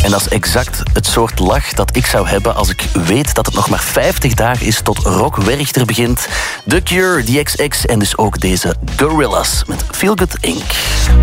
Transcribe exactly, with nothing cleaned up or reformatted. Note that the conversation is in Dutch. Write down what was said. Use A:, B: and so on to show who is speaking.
A: En dat is exact het soort lach dat ik zou hebben als ik weet dat het nog maar vijftig dagen is tot Rock Werchter begint. The Cure, The X X en dus ook deze Gorillaz met Feel Good Incorporated.